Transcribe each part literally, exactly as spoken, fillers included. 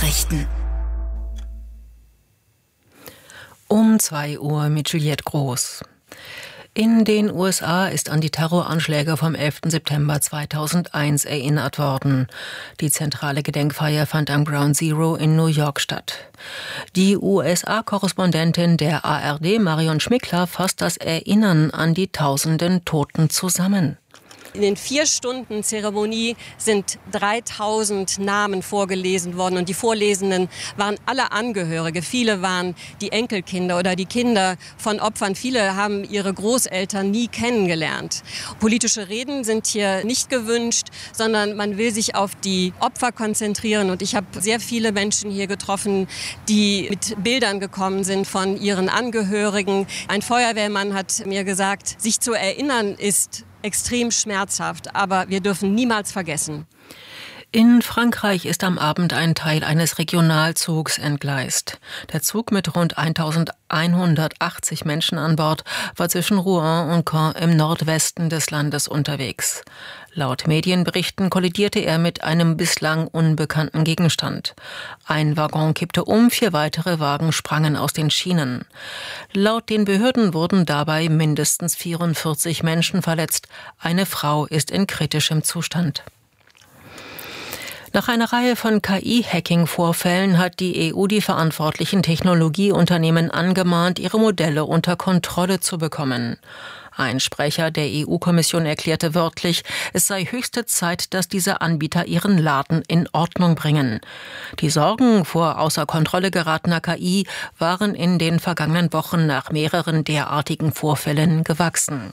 Nachrichten. Um zwei Uhr mit Juliette Groß. In den U S A ist an die Terroranschläge vom elften September zweitausendeins erinnert worden. Die zentrale Gedenkfeier fand am Ground Zero in New York statt. Die U S A-Korrespondentin der A R D, Marion Schmickler, fasst das Erinnern an die tausenden Toten zusammen. In den vier Stunden Zeremonie sind dreitausend Namen vorgelesen worden und die Vorlesenden waren alle Angehörige. Viele waren die Enkelkinder oder die Kinder von Opfern. Viele haben ihre Großeltern nie kennengelernt. Politische Reden sind hier nicht gewünscht, sondern man will sich auf die Opfer konzentrieren. Und ich habe sehr viele Menschen hier getroffen, die mit Bildern gekommen sind von ihren Angehörigen. Ein Feuerwehrmann hat mir gesagt, sich zu erinnern ist extrem schmerzhaft, aber wir dürfen niemals vergessen. In Frankreich ist am Abend ein Teil eines Regionalzugs entgleist. Der Zug mit rund eintausendeinhundertachtzig Menschen an Bord war zwischen Rouen und Caen im Nordwesten des Landes unterwegs. Laut Medienberichten kollidierte er mit einem bislang unbekannten Gegenstand. Ein Waggon kippte um, vier weitere Wagen sprangen aus den Schienen. Laut den Behörden wurden dabei mindestens vierundvierzig Menschen verletzt. Eine Frau ist in kritischem Zustand. Nach einer Reihe von K I-Hacking-Vorfällen hat die E U die verantwortlichen Technologieunternehmen angemahnt, ihre Modelle unter Kontrolle zu bekommen. Ein Sprecher der E U-Kommission erklärte wörtlich, es sei höchste Zeit, dass diese Anbieter ihren Laden in Ordnung bringen. Die Sorgen vor außer Kontrolle geratener K I waren in den vergangenen Wochen nach mehreren derartigen Vorfällen gewachsen.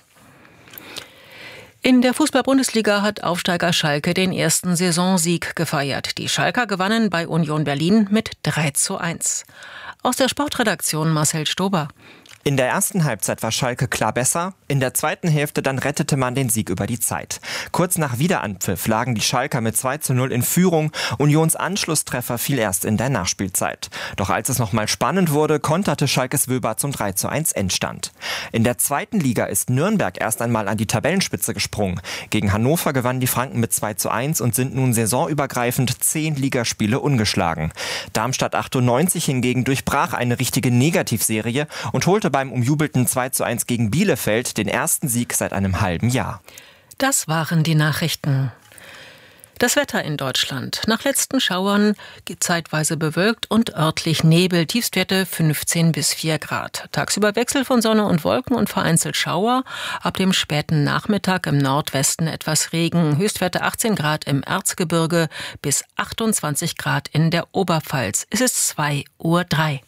In der Fußball-Bundesliga hat Aufsteiger Schalke den ersten Saisonsieg gefeiert. Die Schalker gewannen bei Union Berlin mit drei zu eins. Aus der Sportredaktion Marcel Stober. In der ersten Halbzeit war Schalke klar besser, in der zweiten Hälfte dann rettete man den Sieg über die Zeit. Kurz nach Wiederanpfiff lagen die Schalker mit zwei zu null in Führung, Unions Anschlusstreffer fiel erst in der Nachspielzeit. Doch als es nochmal spannend wurde, konterte Schalkes Wöber zum drei zu eins Endstand. In der zweiten Liga ist Nürnberg erst einmal an die Tabellenspitze gesprungen. Gegen Hannover gewannen die Franken mit zwei zu eins und sind nun saisonübergreifend zehn Ligaspiele ungeschlagen. Darmstadt achtundneunzig hingegen durchbrach eine richtige Negativserie und holte beim umjubelten zwei zu eins gegen Bielefeld den ersten Sieg seit einem halben Jahr. Das waren die Nachrichten. Das Wetter in Deutschland. Nach letzten Schauern zeitweise bewölkt und örtlich Nebel. Tiefstwerte fünfzehn bis vier Grad. Tagsüber Wechsel von Sonne und Wolken und vereinzelt Schauer. Ab dem späten Nachmittag im Nordwesten etwas Regen. Höchstwerte achtzehn Grad im Erzgebirge bis achtundzwanzig Grad in der Oberpfalz. Es ist zwei Uhr drei.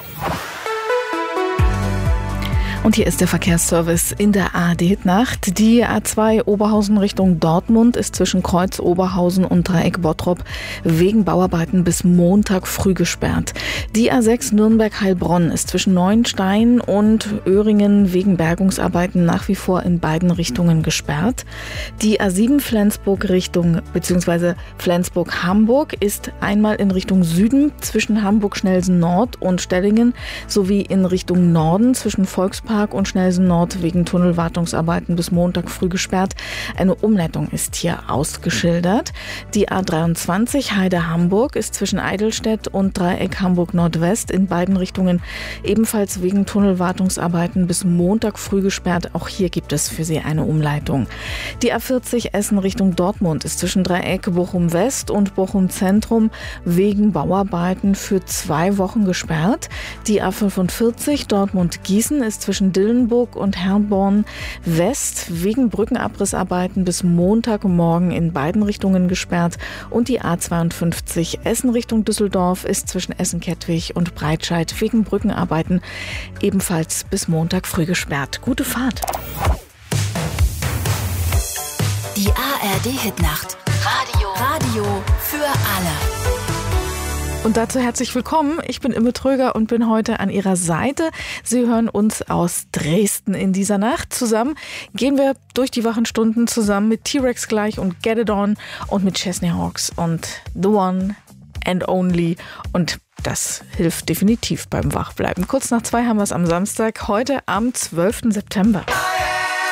Und hier ist der Verkehrsservice in der A R D-Nacht. Die A zwei Oberhausen Richtung Dortmund ist zwischen Kreuz Oberhausen und Dreieck Bottrop wegen Bauarbeiten bis Montag früh gesperrt. Die A sechs Nürnberg-Heilbronn ist zwischen Neuenstein und Öhringen wegen Bergungsarbeiten nach wie vor in beiden Richtungen gesperrt. Die A sieben Flensburg Richtung bzw. Flensburg-Hamburg ist einmal in Richtung Süden zwischen Hamburg-Schnelsen Nord und Stellingen sowie in Richtung Norden zwischen Volkspark und Schnelsen Nord wegen Tunnelwartungsarbeiten bis Montag früh gesperrt. Eine Umleitung ist hier ausgeschildert. Die A dreiundzwanzig Heide-Hamburg ist zwischen Eidelstedt und Dreieck Hamburg-Nordwest in beiden Richtungen ebenfalls wegen Tunnelwartungsarbeiten bis Montag früh gesperrt. Auch hier gibt es für Sie eine Umleitung. Die A vierzig Essen Richtung Dortmund ist zwischen Dreieck Bochum-West und Bochum-Zentrum wegen Bauarbeiten für zwei Wochen gesperrt. Die A fünfundvierzig Dortmund-Gießen ist zwischen Dillenburg und Herborn West wegen Brückenabrissarbeiten bis Montagmorgen in beiden Richtungen gesperrt und die A zweiundfünfzig Essen Richtung Düsseldorf ist zwischen Essen-Kettwig und Breitscheid wegen Brückenarbeiten ebenfalls bis Montag früh gesperrt. Gute Fahrt! Die A R D-Hitnacht. Radio. Radio für alle. Und dazu herzlich willkommen. Ich bin Imme Tröger und bin heute an Ihrer Seite. Sie hören uns aus Dresden in dieser Nacht. Zusammen gehen wir durch die wachen Stunden zusammen mit T-Rex gleich und Get It On und mit Chesney Hawks und The One and Only. Und das hilft definitiv beim Wachbleiben. Kurz nach zwei haben wir es am Samstag, heute am zwölften September.